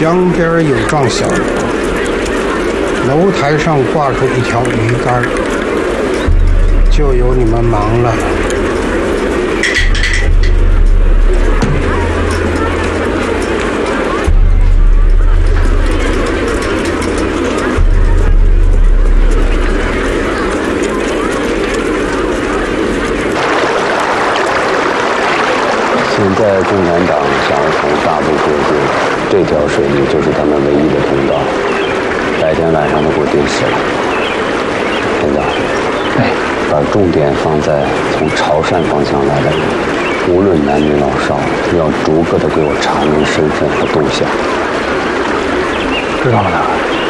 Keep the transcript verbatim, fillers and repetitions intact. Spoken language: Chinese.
江边有幢小楼，楼台上挂出一条鱼竿，就由你们忙了。 现在共产党想要从大陆过境，这条水路就是他们唯一的通道，白天晚上都给我盯死了。连长，哎，把重点放在从潮汕方向来的人，无论男女老少，要逐个的给我查明身份和动向。 知道了。